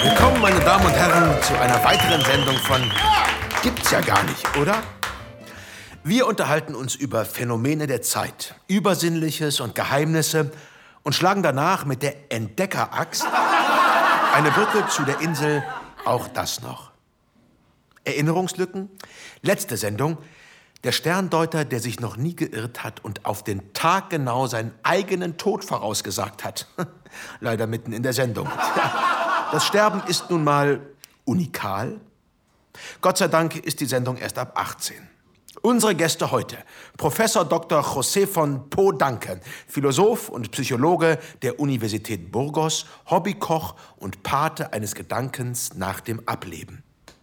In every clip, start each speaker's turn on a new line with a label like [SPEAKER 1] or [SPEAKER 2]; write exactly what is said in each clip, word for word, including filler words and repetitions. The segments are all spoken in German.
[SPEAKER 1] Willkommen, meine Damen und Herren, zu einer weiteren Sendung von Gibt's ja gar nicht, oder? Wir unterhalten uns über Phänomene der Zeit, Übersinnliches und Geheimnisse und schlagen danach mit der Entdeckeraxt eine Brücke zu der Insel Auch das noch. Erinnerungslücken? Letzte Sendung. Der Sterndeuter, der sich noch nie geirrt hat und auf den Tag genau seinen eigenen Tod vorausgesagt hat. Leider mitten in der Sendung. Das Sterben ist nun mal unikal. Gott sei Dank ist die Sendung erst ab achtzehn. Unsere Gäste heute: Professor Doktor José von Podanque, Philosoph und Psychologe der Universität Burgos, Hobbykoch und Pate eines Gedankens nach dem Ableben.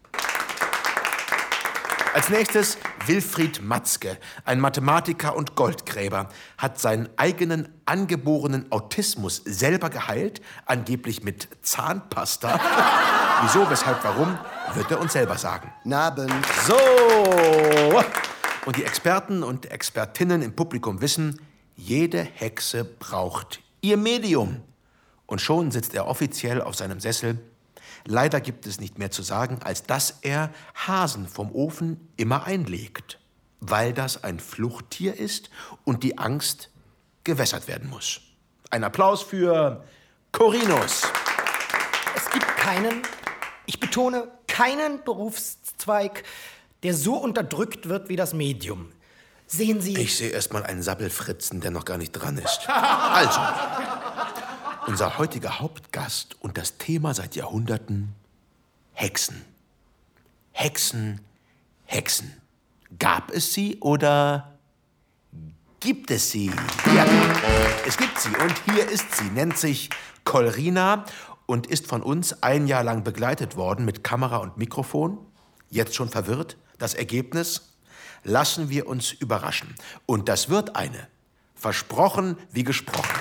[SPEAKER 1] Als nächstes Wilfried Matzke, ein Mathematiker und Goldgräber, hat seinen eigenen angeborenen Autismus selber geheilt, angeblich mit Zahnpasta. Wieso, weshalb, warum, wird er uns selber sagen.
[SPEAKER 2] Nabend.
[SPEAKER 1] So. Und die Experten und Expertinnen im Publikum wissen, jede Hexe braucht ihr Medium. Und schon sitzt er offiziell auf seinem Sessel. Leider gibt es nicht mehr zu sagen, als dass er Hasen vom Ofen immer einlegt, weil das ein Fluchttier ist und die Angst gewässert werden muss. Ein Applaus für Corinus.
[SPEAKER 2] Es gibt keinen, ich betone, keinen Berufszweig, der so unterdrückt wird wie das Medium. Sehen Sie...
[SPEAKER 1] Ich sehe erst mal einen Sabbelfritzen, der noch gar nicht dran ist. Also... Unser heutiger Hauptgast und das Thema seit Jahrhunderten: Hexen. Hexen, Hexen. Gab es sie oder gibt es sie? Ja, es gibt sie und hier ist sie, nennt sich Kolrina und ist von uns ein Jahr lang begleitet worden mit Kamera und Mikrofon. Jetzt schon verwirrt? Das Ergebnis? Lassen wir uns überraschen. Und das wird eine. Versprochen wie gesprochen.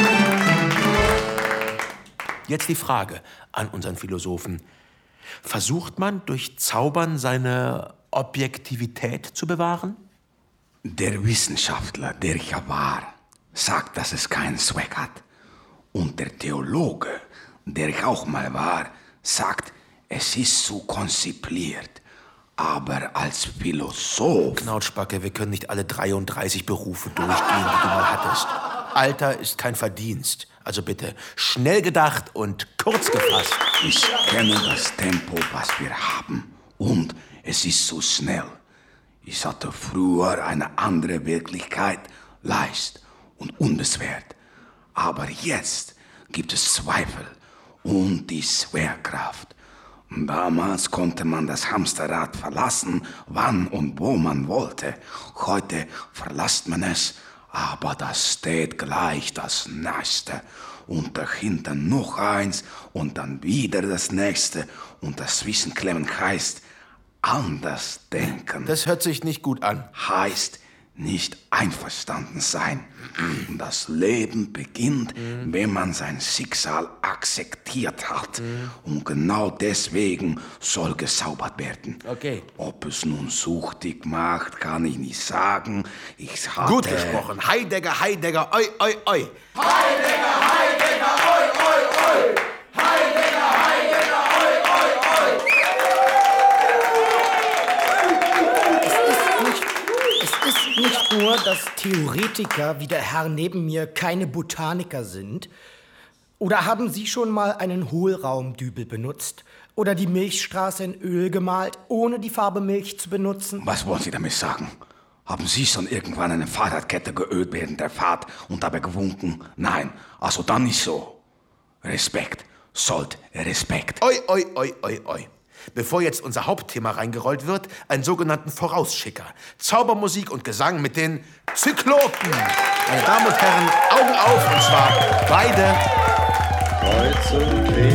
[SPEAKER 1] Jetzt die Frage an unseren Philosophen. Versucht man durch Zaubern seine Objektivität zu bewahren?
[SPEAKER 3] Der Wissenschaftler, der ich ja war, sagt, dass es keinen Zweck hat. Und der Theologe, der ich auch mal war, sagt, es ist zu konzipiert. Aber als Philosoph...
[SPEAKER 1] Knautschbacke, wir können nicht alle dreiunddreißig Berufe durchgehen, die du mal hattest. Alter ist kein Verdienst. Also bitte, schnell gedacht und kurz gefasst.
[SPEAKER 3] Ich kenne das Tempo, was wir haben. Und es ist so schnell. Ich hatte früher eine andere Wirklichkeit, leicht und unbeschwert. Aber jetzt gibt es Zweifel und die Schwerkraft. Damals konnte man das Hamsterrad verlassen, wann und wo man wollte. Heute verlässt man es, aber das steht gleich das Nächste. Und dahinter noch eins und dann wieder das Nächste. Und das Zwischenklemmen heißt anders denken.
[SPEAKER 1] Das hört sich nicht gut an.
[SPEAKER 3] Heißt nicht einverstanden sein. Das Leben beginnt, mhm. wenn man sein Schicksal akzeptiert hat. Mhm. Und genau deswegen soll gezaubert werden.
[SPEAKER 1] Okay.
[SPEAKER 3] Ob es nun süchtig macht, kann ich nicht sagen. Ich hatte...
[SPEAKER 1] Gut gesprochen. Heidegger, Heidegger, oi, oi, oi.
[SPEAKER 4] Heidegger, Heidegger, oi, oi, oi. Heidegger, Heidegger, oi, oi, oi.
[SPEAKER 2] Es ist nicht nur, dass Theoretiker wie der Herr neben mir keine Botaniker sind. Oder haben Sie schon mal einen Hohlraumdübel benutzt? Oder die Milchstraße in Öl gemalt, ohne die Farbe Milch zu benutzen?
[SPEAKER 3] Was wollen Sie damit sagen? Haben Sie schon irgendwann eine Fahrradkette geölt während der Fahrt und dabei gewunken? Nein, also dann nicht so. Respekt, sollt Respekt.
[SPEAKER 1] Oi, oi, oi, oi, oi. Bevor jetzt unser Hauptthema reingerollt wird, einen sogenannten Vorausschicker. Zaubermusik und Gesang mit den Zyklopen. Meine Damen und Herren, Augen auf, und zwar beide.
[SPEAKER 5] Kreuz und Quer.